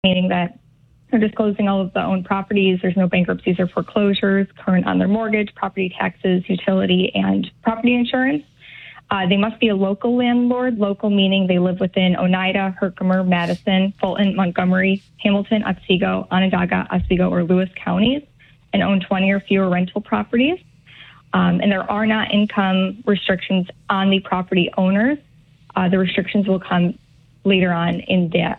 meaning that they're disclosing all of the owned properties. There's no bankruptcies or foreclosures, current on their mortgage, property taxes, utility, and property insurance. They must be a local landlord, local meaning they live within Oneida, Herkimer, Madison, Fulton, Montgomery, Hamilton, Otsego, Onondaga, Oswego, or Lewis counties, and own 20 or fewer rental properties. And there are not income restrictions on the property owners. The restrictions will come later on in the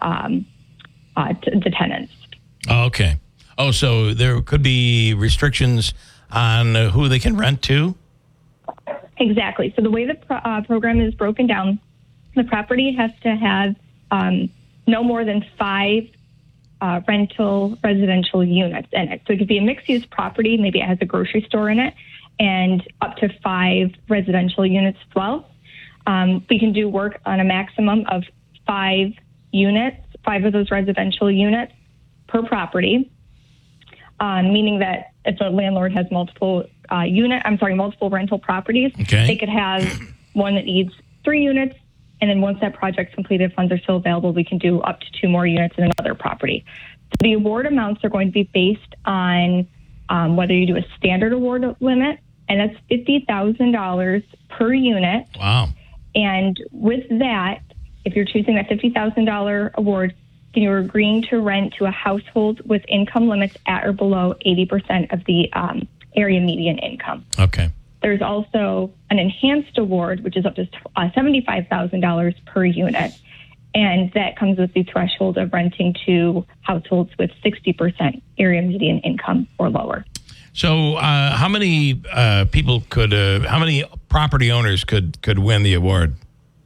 tenants. Oh, okay. Oh, so there could be restrictions on who they can rent to? Exactly. So the way the program is broken down, the property has to have no more than 5 rental residential units in it. So it could be a mixed-use property. Maybe it has a grocery store in it, and up to 5 residential units as well. We can do work on a maximum of 5 units, 5 of those residential units per property, meaning that if a landlord has multiple rental properties, okay, they could have one that needs 3 units, and then once that project's completed, funds are still available, we can do up to 2 more units in another property. So the award amounts are going to be based on whether you do a standard award limit, and that's $50,000 per unit. Wow. And with that, if you're choosing that $50,000 award, then you're agreeing to rent to a household with income limits at or below 80% of the area median income. Okay. There's also an enhanced award, which is up to $75,000 per unit. And that comes with the threshold of renting to households with 60% area median income or lower. So how many people could, how many property owners could win the award?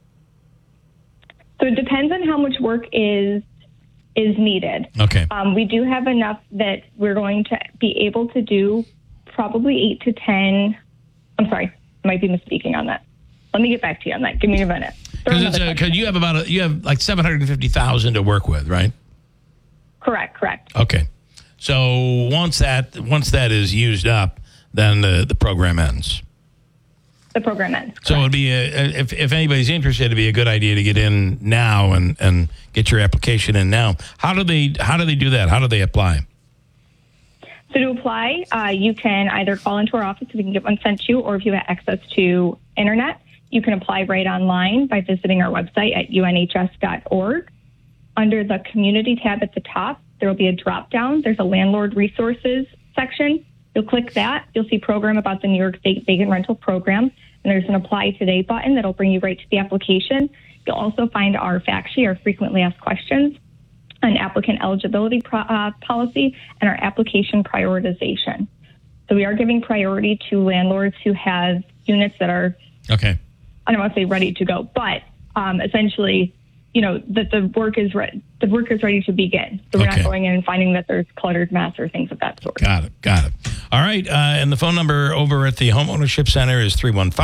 So it depends on how much work is needed. Okay. We do have enough that we're going to be able to do probably 8 to 10. I'm sorry, I might be misspeaking on that. Let me get back to you on that. Give me a minute. Because you have like $750,000 to work with, right? Correct. Okay. So once that is used up, then the program ends. The program ends. Correct. So it'd be if anybody's interested, it'd be a good idea to get in now and get your application in now. How do they do that? How do they apply? So to apply, you can either call into our office so we can get one sent to you, or if you have access to internet, you can apply right online by visiting our website at unhs.org. Under the community tab at the top, there will be a drop down. There's a landlord resources section. You'll click that. You'll see program about the New York State Vacant Rental Program. And there's an apply today button that'll bring you right to the application. You'll also find our fact sheet, our frequently asked questions, an applicant eligibility policy, and our application prioritization. So we are giving priority to landlords who have units that are, okay, I don't want to say ready to go, but essentially, that the work is ready to begin. So we're not going in and finding that there's cluttered mess or things of that sort. Got it. All right. And the phone number over at the Homeownership Center is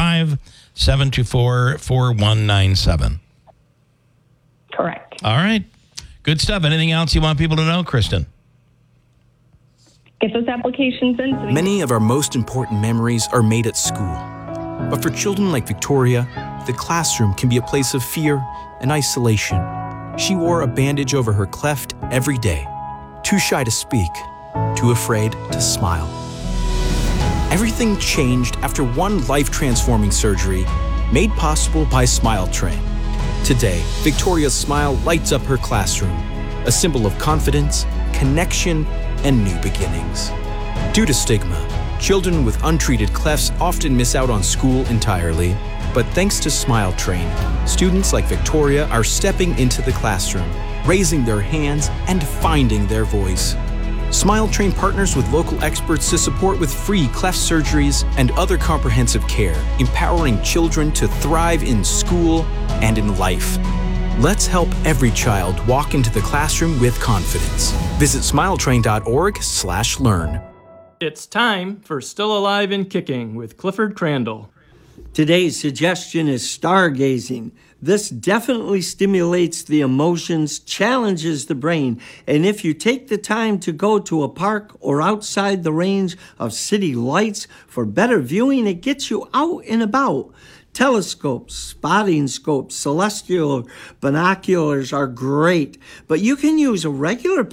315-724-4197. Correct. All right. Good stuff. Anything else you want people to know, Kristen? Get those applications in. Many of our most important memories are made at school. But for children like Victoria, the classroom can be a place of fear and isolation. She wore a bandage over her cleft every day, too shy to speak, too afraid to smile. Everything changed after one life-transforming surgery made possible by Smile Train. Today, Victoria's smile lights up her classroom, a symbol of confidence, connection, and new beginnings. Due to stigma, children with untreated clefts often miss out on school entirely. But thanks to Smile Train, students like Victoria are stepping into the classroom, raising their hands, and finding their voice. Smile Train partners with local experts to support with free cleft surgeries and other comprehensive care, empowering children to thrive in school and in life. Let's help every child walk into the classroom with confidence. Visit smiletrain.org/learn. It's time for Still Alive and Kicking with Clifford Crandall. Today's suggestion is stargazing. This definitely stimulates the emotions, challenges the brain, and if you take the time to go to a park or outside the range of city lights for better viewing, it gets you out and about. Telescopes, spotting scopes, celestial binoculars are great, but you can use a regular